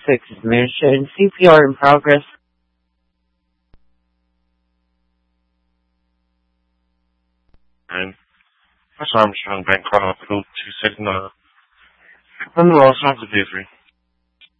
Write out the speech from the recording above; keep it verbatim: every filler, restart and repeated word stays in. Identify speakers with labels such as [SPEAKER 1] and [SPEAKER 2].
[SPEAKER 1] six mission. C P R in progress.
[SPEAKER 2] And that's Armstrong Bank call two two six nine. I'm also have to be three.